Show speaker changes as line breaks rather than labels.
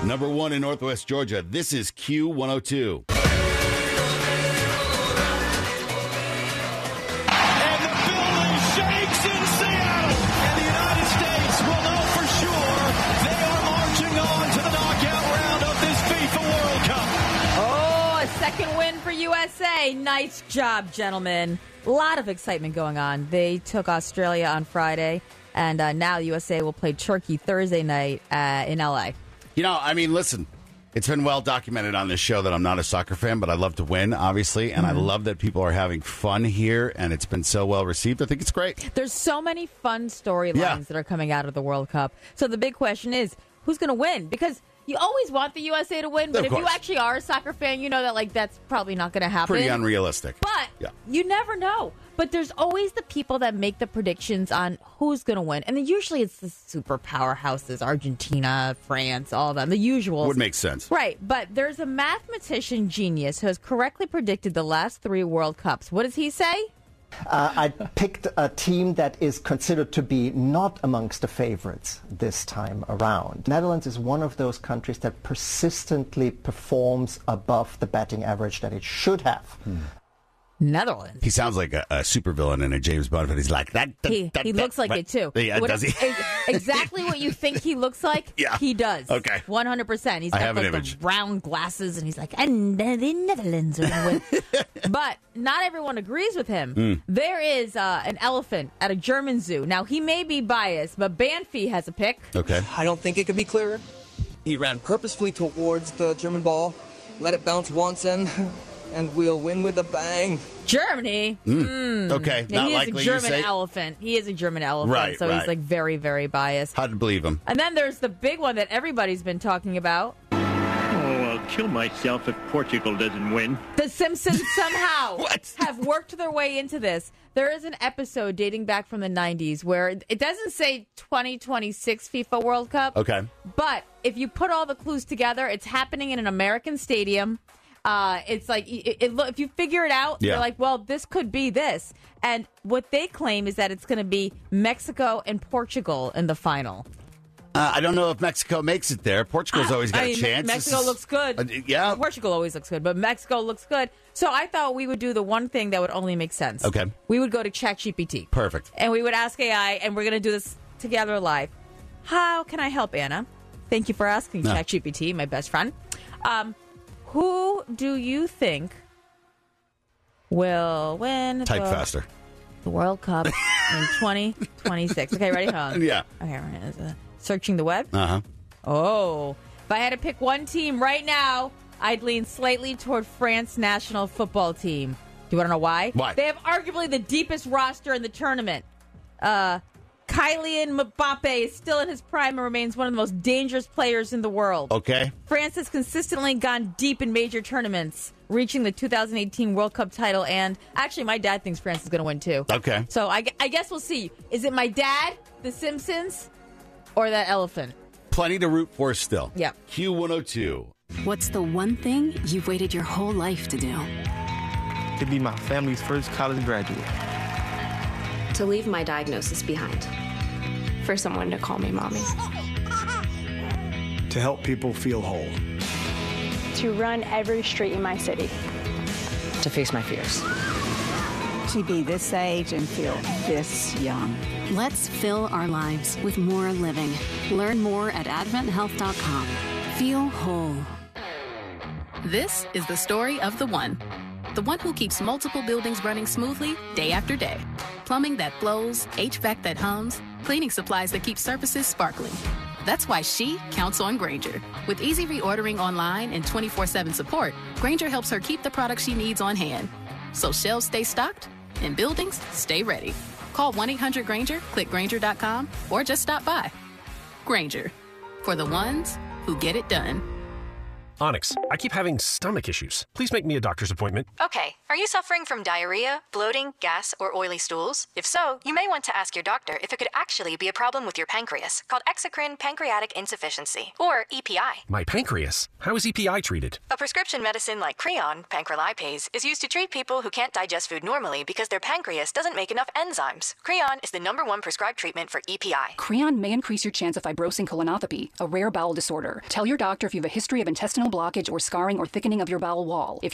Number 1 in Northwest Georgia. This is Q102.
And the building shakes in Seattle. And the United States will know for sure they are marching on to the knockout round of this FIFA World Cup.
Oh, a second win for USA. Nice job, gentlemen. A lot of excitement going on. They took Australia on Friday, and now USA will play Turkey Thursday night in L.A.
Listen, it's been well documented on this show that I'm not a soccer fan, but I love to win, obviously, and I love that people are having fun here, and it's been so well received. I think it's great.
There's so many fun storylines that are coming out of the World Cup. So the big question is, who's going to win? Because you always want the USA to win, but if you actually are a soccer fan, you know that that's probably not going to happen.
Pretty unrealistic.
But you never know. But there's always the people that make the predictions on who's going to win. And then usually it's the super powerhouses, Argentina, France, all of them, the usuals.
Would make sense.
Right. But there's a mathematician genius who has correctly predicted the last 3 World Cups. What does he say?
I picked a team that is considered to be not amongst the favorites this time around. Netherlands is one of those countries that persistently performs above the batting average that it should have.
Netherlands.
He sounds like a supervillain in a James Bond film. He's like that.
He looks like it too.
Yeah, does he?
Exactly what you think he looks like.
Yeah.
He does.
Okay.
100%. He's got
have an
the
image.
brown glasses, and he's like, and the Netherlands are going to win. But not everyone agrees with him. There is an elephant at a German zoo. Now, he may be biased, but Banfi has a pick.
Okay.
I don't think it could be clearer. He ran purposefully towards the German ball, let it bounce once, and we'll win with a bang.
Germany.
Okay.
Yeah,
Not
he is
likely,
a German
you say?
elephant. He is a German elephant,
Right,
so
right.
he's very, very biased.
Hard to believe him.
And then there's the big one that everybody's been talking about.
Oh, I'll kill myself if Portugal doesn't win.
The Simpsons somehow
What?
have worked their way into this. There is an episode dating back from the 90s where it doesn't say 2026 FIFA World Cup.
Okay.
But if you put all the clues together, it's happening in an American stadium. It's like, if you figure it out, you're like, well, this could be this. And what they claim is that it's going to be Mexico and Portugal in the final.
I don't know if Mexico makes it there. Portugal's always got a chance.
Mexico looks good.
Yeah.
Portugal always looks good, but Mexico looks good. So I thought we would do the one thing that would only make sense.
Okay.
We would go to ChatGPT.
Perfect.
And we would ask AI, and we're going to do this together live. How can I help, Anna? Thank you for asking, ChatGPT, my best friend. Who do you think will win
Type faster.
the World Cup in 2026? Okay, ready? Hold on.
Yeah.
Okay, right. Searching the web?
Uh-huh.
Oh, if I had to pick one team right now, I'd lean slightly toward France national football team. Do you want to know why?
Why?
They have arguably the deepest roster in the tournament. Kylian Mbappe is still in his prime and remains one of the most dangerous players in the world.
Okay.
France has consistently gone deep in major tournaments, reaching the 2018 World Cup title. And actually, my dad thinks France is going to win, too.
Okay.
So I guess we'll see. Is it my dad, The Simpsons, or that elephant?
Plenty to root for still.
Yep.
Q102.
What's the one thing you've waited your whole life to do?
To be my family's first college graduate.
To leave my diagnosis behind. For someone to call me mommy.
To help people feel whole.
To run every street in my city.
To face my fears.
To be this age and feel this young.
Let's fill our lives with more living. Learn more at AdventHealth.com. Feel whole.
This is the story of the one who keeps multiple buildings running smoothly day after day. Plumbing that flows, HVAC that hums, cleaning supplies that keep surfaces sparkling. That's why she counts on Grainger. With easy reordering online and 24/7 support, Grainger helps her keep the products she needs on hand. So shelves stay stocked and buildings stay ready. Call 1-800-GRAINGER, click Grainger.com, or just stop by. Grainger, for the ones who get it done.
Onyx, I keep having stomach issues. Please make me a doctor's appointment.
Okay, are you suffering from diarrhea, bloating, gas, or oily stools? If so, you may want to ask your doctor if it could actually be a problem with your pancreas, called exocrine pancreatic insufficiency, or EPI.
My pancreas? How is EPI treated?
A prescription medicine like Creon, pancrelipase, is used to treat people who can't digest food normally because their pancreas doesn't make enough enzymes. Creon is the #1 prescribed treatment for EPI.
Creon may increase your chance of fibrosing colonopathy, a rare bowel disorder. Tell your doctor if you have a history of intestinal blockage or scarring or thickening of your bowel wall. If